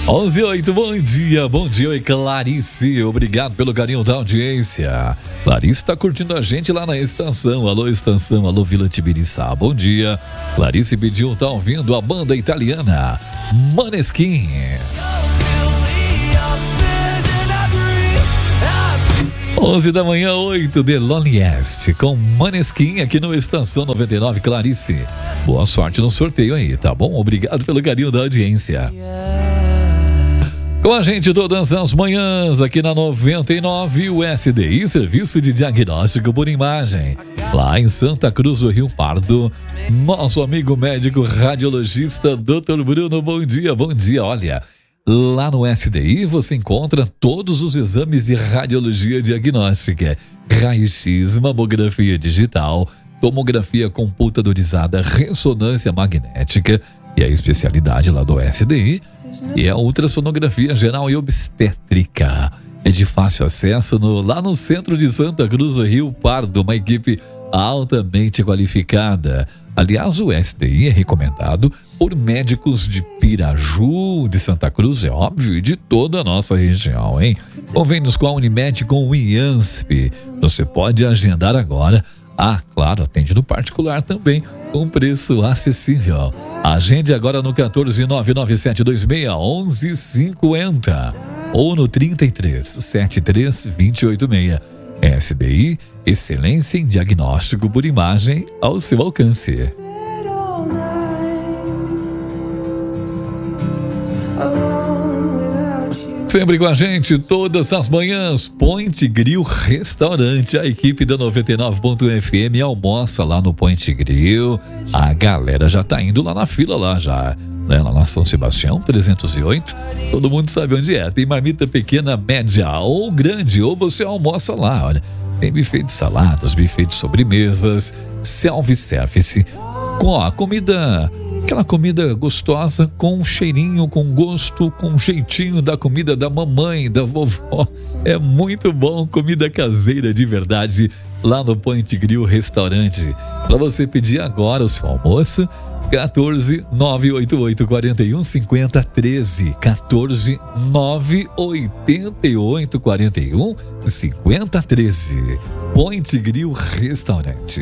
11:08, bom dia, oi Clarice, obrigado pelo carinho da audiência. Clarice tá curtindo a gente lá na estação, alô Vila Tibiriçá, bom dia. Clarice pediu, tá ouvindo a banda italiana Måneskin. 11 da manhã, 8, The Loneliest, com Måneskin aqui no Estação 99, Clarice. Boa sorte no sorteio aí, tá bom? Obrigado pelo carinho da audiência. Com a gente todas as manhãs, aqui na 99, o SDI, Serviço de Diagnóstico por Imagem. Lá em Santa Cruz do Rio Pardo, nosso amigo médico radiologista, Dr. Bruno, bom dia. Olha, lá no SDI você encontra todos os exames de radiologia diagnóstica, raio-x, mamografia digital, tomografia computadorizada, ressonância magnética, e a especialidade lá do SDI é a ultrassonografia geral e obstétrica. É de fácil acesso lá no centro de Santa Cruz do Rio Pardo, uma equipe altamente qualificada. Aliás, o SDI é recomendado por médicos de Piraju, de Santa Cruz, é óbvio, e de toda a nossa região, hein? Convênios com a Unimed, com o IANSP. Você pode agendar agora. Ah, claro, atende no particular também, com preço acessível. Agende agora no 14997261150 ou no 3373-286. SDI, excelência em diagnóstico por imagem ao seu alcance. Sempre com a gente, todas as manhãs, Point Grill Restaurante. A equipe da 99.FM almoça lá no Point Grill. A galera já tá indo lá na fila lá já, né? Lá na São Sebastião, 308. Todo mundo sabe onde é. Tem marmita pequena, média ou grande, ou você almoça lá, olha. Tem buffet de saladas, buffet de sobremesas, self-service, com a comida... Aquela comida gostosa, com cheirinho, com gosto, com jeitinho da comida da mamãe, da vovó. É muito bom, comida caseira de verdade, lá no Point Grill Restaurante. Para você pedir agora o seu almoço, 14 988 41 50 13. 14 988 41 50 13. Point Grill Restaurante.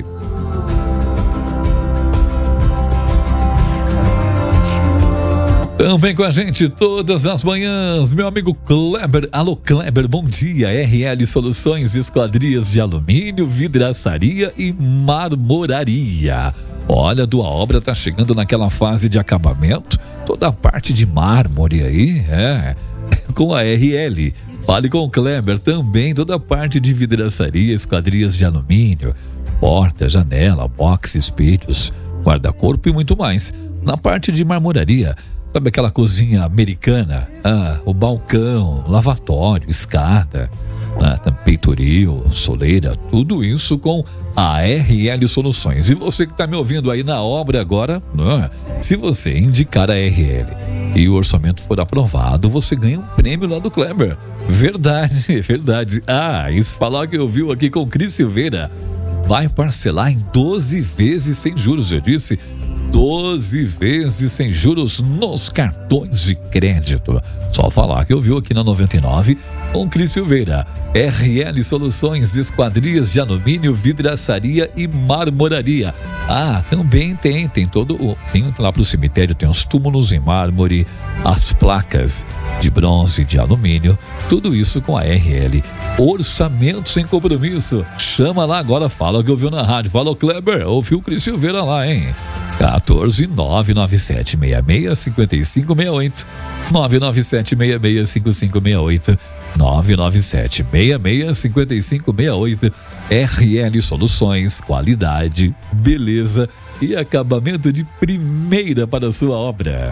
Também com a gente todas as manhãs, meu amigo Kleber. Alô Kleber, bom dia. RL Soluções, esquadrias de alumínio, vidraçaria e marmoraria. Olha, a tua obra tá chegando naquela fase de acabamento, toda a parte de mármore aí, com a RL. Fale com o Kleber também, toda a parte de vidraçaria, esquadrias de alumínio, porta, janela, box, espelhos, guarda-corpo e muito mais. Na parte de marmoraria, sabe aquela cozinha americana? O balcão, lavatório, escada, peitoril, soleira, tudo isso com a RL Soluções. E você que está me ouvindo aí na obra agora, se você indicar a RL e o orçamento for aprovado, você ganha um prêmio lá do Kleber. Verdade. Isso falar que eu vi aqui com o Cris Silveira. Vai parcelar em 12 vezes sem juros, eu disse. 12 vezes sem juros nos cartões de crédito. Só falar que eu vi aqui na 99 com Cris Silveira. RL Soluções, esquadrias de alumínio, vidraçaria e marmoraria. Também tem lá pro cemitério, tem os túmulos em mármore, as placas de bronze e de alumínio, tudo isso com a RL. Orçamento sem compromisso. Chama lá agora, fala que ouviu na rádio. Fala, o Kleber, ouviu o Cris Silveira lá, hein? 14 997 66 55 68 997 66 55 68 997 66 55 68. RL Soluções, qualidade, beleza e acabamento de primeira para a sua obra.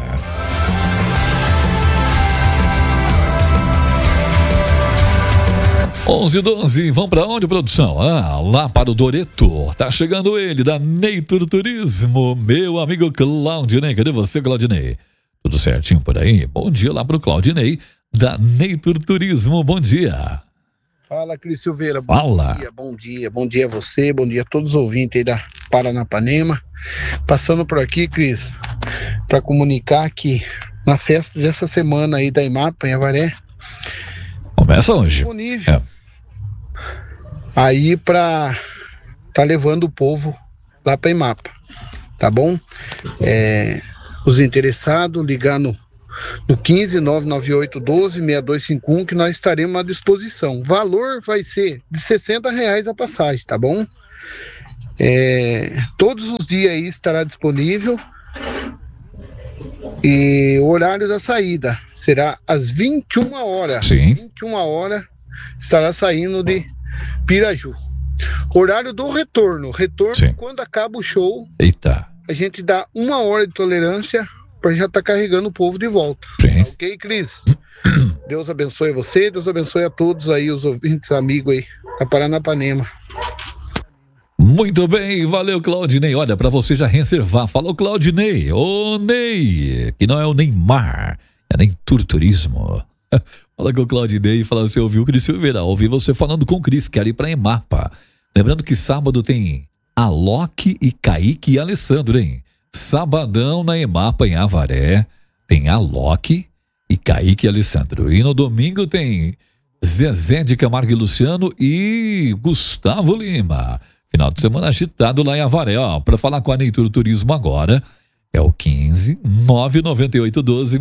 11:12, vamos para onde, produção? Lá para o Doreto. Tá chegando ele, da Neitur Turismo, meu amigo Claudinei. Cadê você, Claudinei? Tudo certinho por aí? Bom dia lá para o Claudinei, da Neitur Turismo. Bom dia. Fala, Cris Silveira. Fala. Bom dia a você, bom dia a todos os ouvintes aí da Paranapanema. Passando por aqui, Cris, para comunicar que na festa dessa semana aí da EMAPA em Avaré. Começa hoje. Disponível. Aí para tá levando o povo lá para EMAPA, tá bom? Os interessados, ligar no 15 998 12 6251 que nós estaremos à disposição. O valor vai ser de R$60 a passagem, tá bom? Todos os dias aí estará disponível. E o horário da saída será às 21 horas. Sim. 21 horas estará saindo de Piraju. Horário do retorno. Sim. Quando acaba o show, Eita. a gente dá 1 hora de tolerância para já estar carregando o povo de volta. Sim. Ok, Cris? Deus abençoe você, Deus abençoe a todos aí, os ouvintes, amigos aí da Paranapanema. Muito bem, valeu, Claudinei. Olha, para você já reservar. Falou, Claudinei. Ô, Ney, que não é o Neymar, é nem turismo. Fala com o Claudinei e fala, você ouviu o Cris Silveira? Ouvi você falando com o Cris, quero ir para EMAPA. Lembrando que sábado tem Alok e Kaique e Alessandro, hein? Sabadão na EMAPA em Avaré tem Alok e Kaique e Alessandro. E no domingo tem Zezé de Camargo e Luciano e Gustavo Lima. Final de semana agitado lá em Avaré, ó. Para falar com a Neitur Turismo agora, é o 15 998 12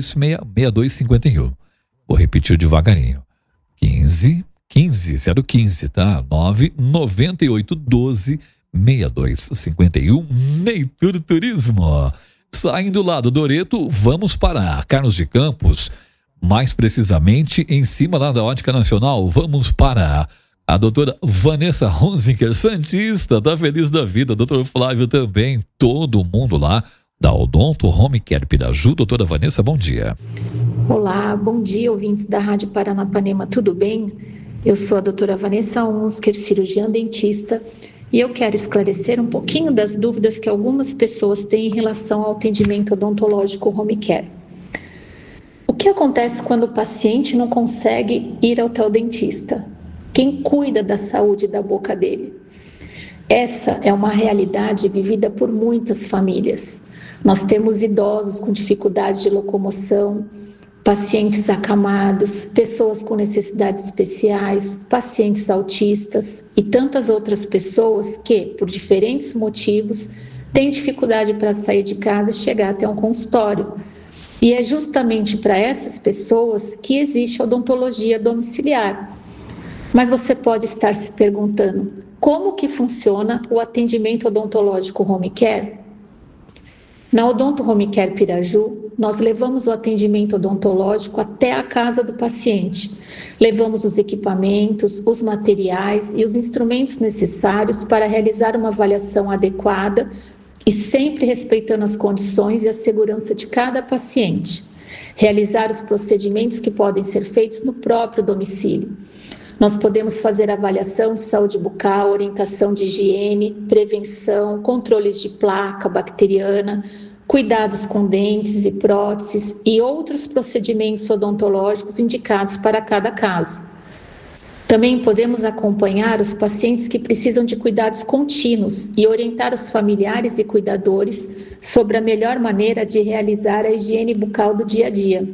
6251. Vou repetir devagarinho. 015, tá? 998 12 6251. Neitur Turismo. Saindo lá do Doreto, vamos para Carlos de Campos. Mais precisamente, em cima lá da Ótica Nacional, vamos para a doutora Vanessa Honzinger, Santista, tá feliz da vida. Doutor Flávio também, todo mundo lá da Odonto Home Care Piraju. Doutora Vanessa, bom dia. Olá, bom dia, ouvintes da Rádio Paranapanema, tudo bem? Eu sou a doutora Vanessa Honzinger, cirurgiã dentista, e eu quero esclarecer um pouquinho das dúvidas que algumas pessoas têm em relação ao atendimento odontológico home care. O que acontece quando o paciente não consegue ir ao dentista? Quem cuida da saúde da boca dele? Essa é uma realidade vivida por muitas famílias. Nós temos idosos com dificuldades de locomoção, pacientes acamados, pessoas com necessidades especiais, pacientes autistas e tantas outras pessoas que, por diferentes motivos, têm dificuldade para sair de casa e chegar até um consultório. E é justamente para essas pessoas que existe a odontologia domiciliar. Mas você pode estar se perguntando, como que funciona o atendimento odontológico home care? Na Odonto Home Care Piraju, nós levamos o atendimento odontológico até a casa do paciente. Levamos os equipamentos, os materiais e os instrumentos necessários para realizar uma avaliação adequada e sempre respeitando as condições e a segurança de cada paciente. Realizar os procedimentos que podem ser feitos no próprio domicílio. Nós podemos fazer avaliação de saúde bucal, orientação de higiene, prevenção, controles de placa bacteriana, cuidados com dentes e próteses e outros procedimentos odontológicos indicados para cada caso. Também podemos acompanhar os pacientes que precisam de cuidados contínuos e orientar os familiares e cuidadores sobre a melhor maneira de realizar a higiene bucal do dia a dia.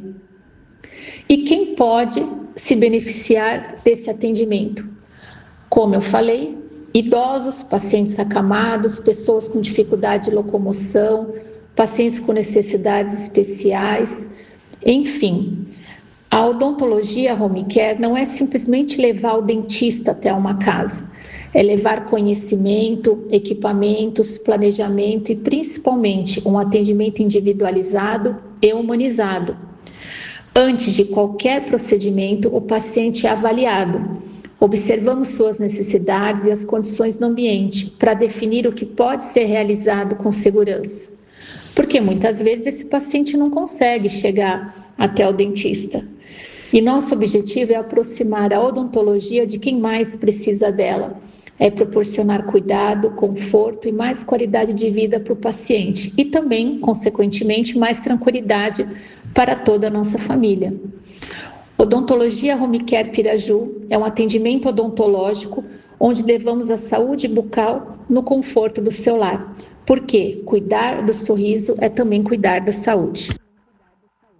E quem pode se beneficiar desse atendimento? Como eu falei, idosos, pacientes acamados, pessoas com dificuldade de locomoção, pacientes com necessidades especiais, enfim. A odontologia home care não é simplesmente levar o dentista até uma casa, é levar conhecimento, equipamentos, planejamento e principalmente um atendimento individualizado e humanizado. Antes de qualquer procedimento, o paciente é avaliado. Observamos suas necessidades e as condições do ambiente para definir o que pode ser realizado com segurança. Porque muitas vezes esse paciente não consegue chegar até o dentista. E nosso objetivo é aproximar a odontologia de quem mais precisa dela. É proporcionar cuidado, conforto e mais qualidade de vida para o paciente e também, consequentemente, mais tranquilidade para toda a nossa família. Odontologia Home Care Piraju é um atendimento odontológico onde levamos a saúde bucal no conforto do seu lar. Porque cuidar do sorriso é também cuidar da saúde.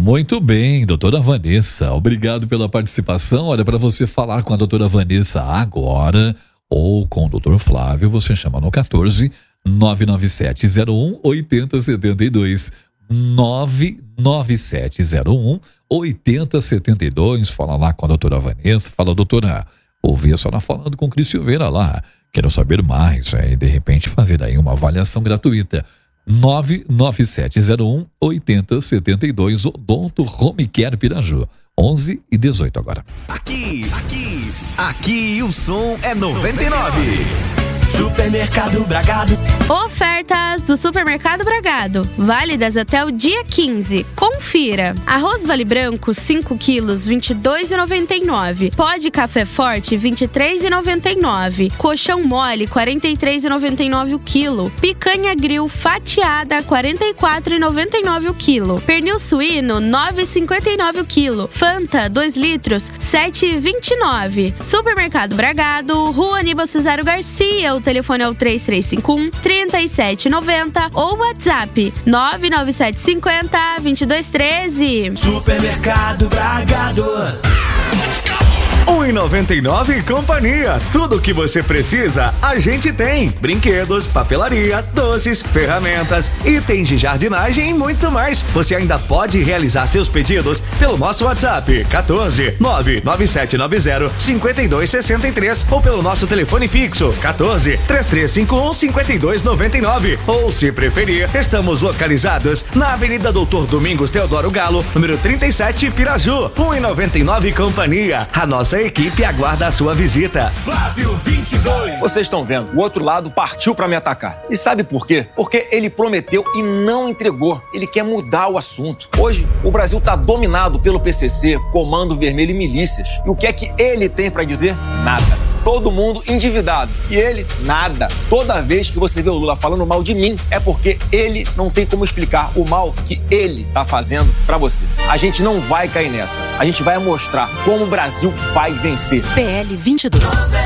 Muito bem, doutora Vanessa, obrigado pela participação. Olha, para você falar com a doutora Vanessa agora ou com o doutor Flávio, você chama no 14 99701 8072. 99701 8072. Fala lá com a doutora Vanessa. Fala, doutora, ouvi a senhora falando com o Cris Silveira lá. Quero saber mais, e de repente fazer aí uma avaliação gratuita. 99701 8072. Odonto Home Care Piraju. 11 e 18 agora. Aqui o som é 99. Supermercado Bragado. Ofertas do Supermercado Bragado, válidas até o dia 15. Confira. Arroz Vale Branco 5 quilos, R$ 22,99. Pó de café forte, R$ 23,99. Colchão mole, R$ 43,99 o quilo. Picanha grill fatiada, R$ 44,99 o quilo. Pernil suíno, R$ 9,59 o quilo. Fanta 2 litros, R$ 7,29. Supermercado Bragado, Rua Aníbal Cesário Garcia. O telefone é o 3351-3790 ou WhatsApp 99750-2213. Supermercado Bragado. 1,99 e companhia. Tudo o que você precisa, a gente tem. Brinquedos, papelaria, doces, ferramentas, itens de jardinagem e muito mais. Você ainda pode realizar seus pedidos pelo nosso WhatsApp 14 99790 5263 ou pelo nosso telefone fixo 14 3351 5299. Ou, se preferir, estamos localizados na Avenida Doutor Domingos Teodoro Galo, número 37, Piraju. 1,99 companhia. A nossa equipe aguarda a sua visita. Flávio 22. Vocês estão vendo, o outro lado partiu pra me atacar. E sabe por quê? Porque ele prometeu e não entregou. Ele quer mudar o assunto. Hoje, o Brasil tá dominado pelo PCC, Comando Vermelho e milícias. E o que é que ele tem pra dizer? Nada. Todo mundo endividado. E ele, nada. Toda vez que você vê o Lula falando mal de mim, é porque ele não tem como explicar o mal que ele tá fazendo pra você. A gente não vai cair nessa. A gente vai mostrar como o Brasil vai vencer. PL 22.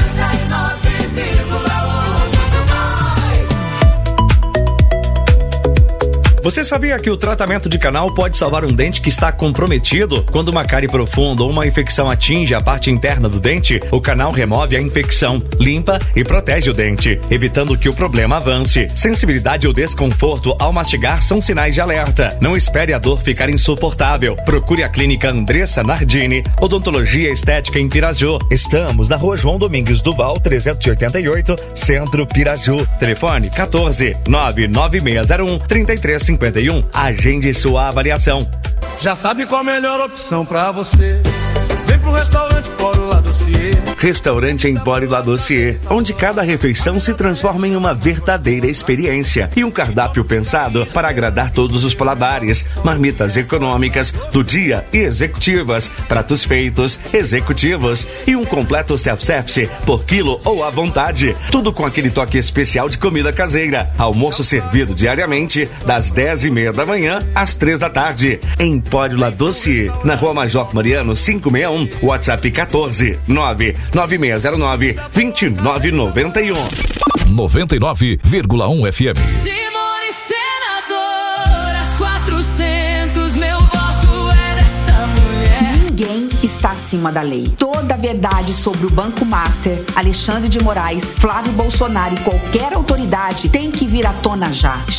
Você sabia que o tratamento de canal pode salvar um dente que está comprometido? Quando uma cárie profunda ou uma infecção atinge a parte interna do dente, o canal remove a infecção, limpa e protege o dente, evitando que o problema avance. Sensibilidade ou desconforto ao mastigar são sinais de alerta. Não espere a dor ficar insuportável. Procure a clínica Andressa Nardini, Odontologia Estética em Piraju. Estamos na Rua João Domingues Duval, 388, Centro Piraju. Telefone 14 99601 3351. Agende sua avaliação. Já sabe qual a melhor opção pra você? Vem pro restaurante Empório La Dossier. Restaurante Empório La Dossier, onde cada refeição se transforma em uma verdadeira experiência e um cardápio pensado para agradar todos os paladares. Marmitas econômicas, do dia e executivas, pratos feitos, executivos e um completo self-service por quilo ou à vontade. Tudo com aquele toque especial de comida caseira. Almoço servido diariamente das 10:30 da manhã às 3 da tarde. Empório La Dossier, na Rua Major Mariano 561, WhatsApp 14 99609 2991. 99,1 FM. Simone senadora, 400, meu voto é dessa mulher. Ninguém está acima da lei. Toda a verdade sobre o Banco Master, Alexandre de Moraes, Flávio Bolsonaro e qualquer autoridade tem que vir à tona já.